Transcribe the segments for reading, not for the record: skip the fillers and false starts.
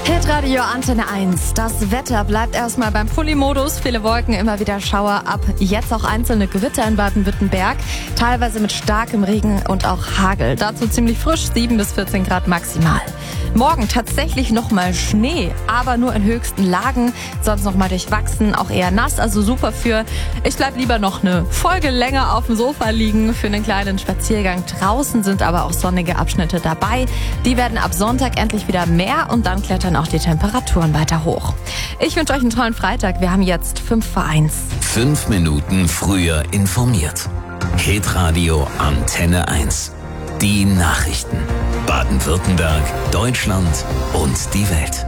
Hitradio Antenne 1. Das Wetter bleibt erstmal beim Pulli-Modus. Viele Wolken, immer wieder Schauer. Ab jetzt auch einzelne Gewitter in Baden-Württemberg. Teilweise mit starkem Regen und auch Hagel. Dazu ziemlich frisch, 7 bis 14 Grad maximal. Morgen tatsächlich nochmal Schnee, aber nur in höchsten Lagen. Sonst nochmal durchwachsen, auch eher nass. Also super für, ich bleib lieber noch eine Folge länger auf dem Sofa liegen. Für einen kleinen Spaziergang draußen sind aber auch sonnige Abschnitte dabei. Die werden ab Sonntag endlich wieder mehr und dann klettern auch die Temperaturen weiter hoch. Ich wünsche euch einen tollen Freitag. Wir haben jetzt 5 vor 1. 5 Minuten früher informiert. Hitradio Antenne 1. Die Nachrichten. Baden-Württemberg, Deutschland und die Welt.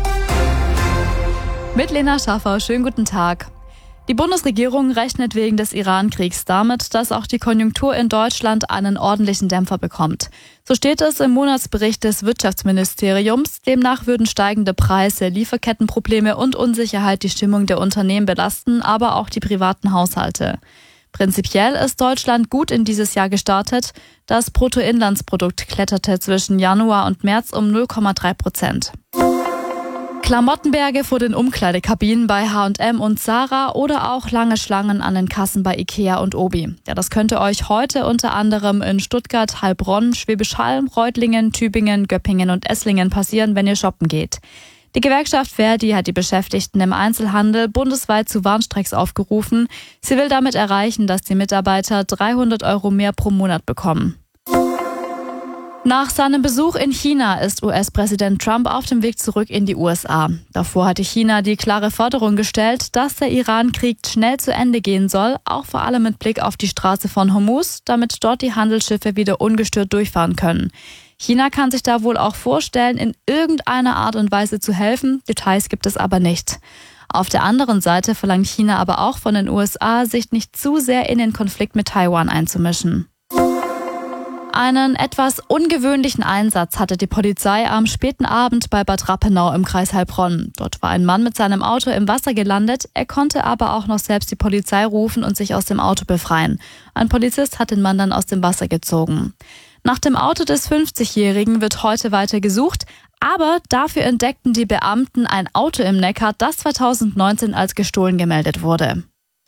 Mit Lena Schaffer, schönen guten Tag. Die Bundesregierung rechnet wegen des Iran-Kriegs damit, dass auch die Konjunktur in Deutschland einen ordentlichen Dämpfer bekommt. So steht es im Monatsbericht des Wirtschaftsministeriums. Demnach würden steigende Preise, Lieferkettenprobleme und Unsicherheit die Stimmung der Unternehmen belasten, aber auch die privaten Haushalte. Prinzipiell ist Deutschland gut in dieses Jahr gestartet. Das Bruttoinlandsprodukt kletterte zwischen Januar und März um 0,3%. Klamottenberge vor den Umkleidekabinen bei H&M und Zara oder auch lange Schlangen an den Kassen bei Ikea und Obi. Ja, das könnte euch heute unter anderem in Stuttgart, Heilbronn, Schwäbisch Hall, Reutlingen, Tübingen, Göppingen und Esslingen passieren, wenn ihr shoppen geht. Die Gewerkschaft Verdi hat die Beschäftigten im Einzelhandel bundesweit zu Warnstreiks aufgerufen. Sie will damit erreichen, dass die Mitarbeiter 300 € mehr pro Monat bekommen. Nach seinem Besuch in China ist US-Präsident Trump auf dem Weg zurück in die USA. Davor hatte China die klare Forderung gestellt, dass der Iran-Krieg schnell zu Ende gehen soll, auch vor allem mit Blick auf die Straße von Hormuz, damit dort die Handelsschiffe wieder ungestört durchfahren können. China kann sich da wohl auch vorstellen, in irgendeiner Art und Weise zu helfen. Details gibt es aber nicht. Auf der anderen Seite verlangt China aber auch von den USA, sich nicht zu sehr in den Konflikt mit Taiwan einzumischen. Einen etwas ungewöhnlichen Einsatz hatte die Polizei am späten Abend bei Bad Rappenau im Kreis Heilbronn. Dort war ein Mann mit seinem Auto im Wasser gelandet. Er konnte aber auch noch selbst die Polizei rufen und sich aus dem Auto befreien. Ein Polizist hat den Mann dann aus dem Wasser gezogen. Nach dem Auto des 50-Jährigen wird heute weiter gesucht, aber dafür entdeckten die Beamten ein Auto im Neckar, das 2019 als gestohlen gemeldet wurde.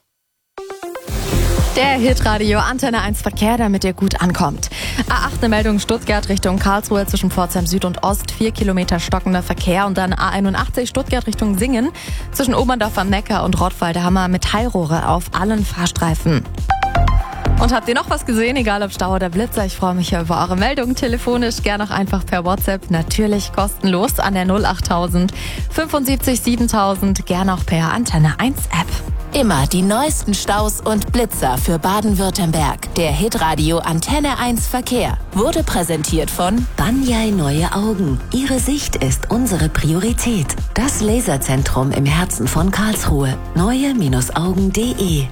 Der Hitradio Antenne 1 Verkehr, damit ihr gut ankommt. A8 eine Meldung Stuttgart Richtung Karlsruhe zwischen Pforzheim Süd und Ost, 4 Kilometer stockender Verkehr und dann A81 Stuttgart Richtung Singen zwischen Oberndorf am Neckar und Rottweil, Hammer Metallrohre auf allen Fahrstreifen. Und habt ihr noch was gesehen, egal ob Stau oder Blitzer? Ich freue mich über eure Meldungen telefonisch, gerne auch einfach per WhatsApp, natürlich kostenlos an der 08000 75 7000, gerne auch per Antenne 1 App. Immer die neuesten Staus und Blitzer für Baden-Württemberg. Der Hitradio Antenne 1 Verkehr wurde präsentiert von Banyai Neue Augen. Ihre Sicht ist unsere Priorität. Das Laserzentrum im Herzen von Karlsruhe. neue-augen.de.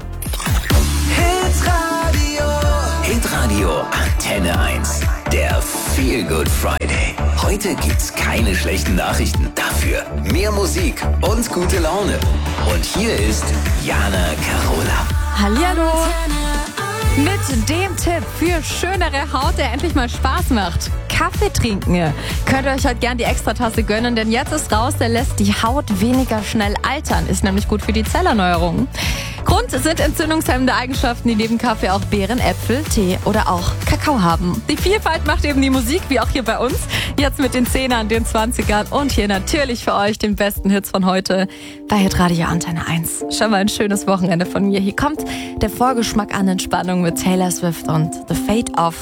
Hitradio Antenne 1. Der Feel Good Friday. Heute gibt's keine schlechten Nachrichten. Dafür mehr Musik und gute Laune. Und hier ist Jana Carola. Hallihallo! Mit dem Tipp für schönere Haut, der endlich mal Spaß macht. Kaffee trinken. Könnt ihr euch heute gern die Extratasse gönnen, denn jetzt ist raus, der lässt die Haut weniger schnell altern. Ist nämlich gut für die Zellerneuerung. Grund sind entzündungshemmende Eigenschaften, die neben Kaffee auch Beeren, Äpfel, Tee oder auch Kakao haben. Die Vielfalt macht eben die Musik, wie auch hier bei uns. Jetzt mit den 10ern, den 20ern und hier natürlich für euch den besten Hits von heute bei Hitradio Antenne 1. Schon mal ein schönes Wochenende von mir. Hier kommt der Vorgeschmack an Entspannung mit Taylor Swift und The Fate of